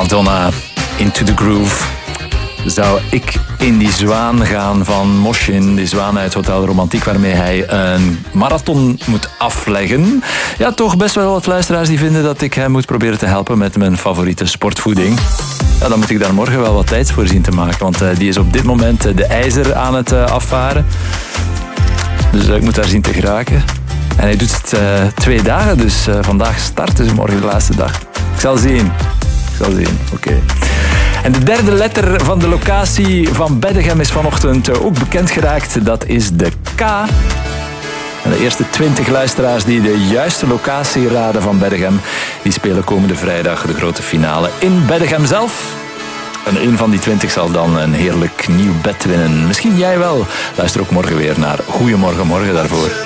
Madonna, Into the Groove. Zou ik in die zwaan gaan van Moshin, die zwaan uit Hotel Romantiek, waarmee hij een marathon moet afleggen. Ja, toch best wel wat luisteraars die vinden dat ik hem moet proberen te helpen met mijn favoriete sportvoeding. Ja, dan moet ik daar morgen wel wat tijd voor zien te maken, want die is op dit moment de IJzer aan het afvaren. Dus ik moet daar zien te geraken. En hij doet het 2 dagen, dus vandaag start, dus morgen de laatste dag. Ik zal zien. Oké. En de derde letter van de locatie van Beddegem is vanochtend ook bekend geraakt. Dat is de K. En de eerste 20 luisteraars die de juiste locatie raden van Beddegem, die spelen komende vrijdag de grote finale in Beddegem zelf. En een van die 20 zal dan een heerlijk nieuw bed winnen. Misschien jij wel. Luister ook morgen weer naar Goeiemorgen Morgen daarvoor.